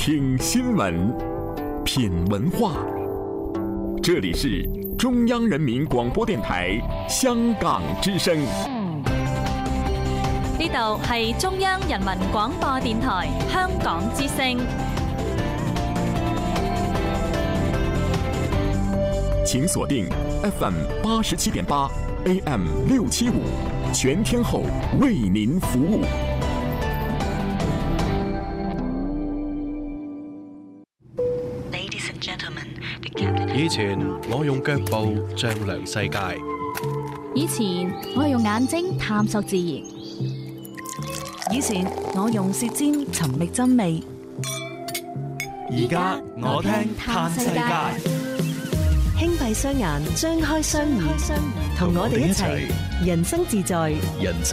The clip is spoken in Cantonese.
听新闻，品文化。这里是中央人民廣播電台香港之聲。 呢度係中央人民廣播電台香港之聲。 請鎖定 FM 87.8 AM 675，全天候為您服務。 以前我用腳步丈量世界， 以前我用眼睛探索自然， 以前我用舌尖尋覓真味， 而家我聽嘆世界。 輕閉雙眼，張開雙耳，同我哋一齊人生自在， 人生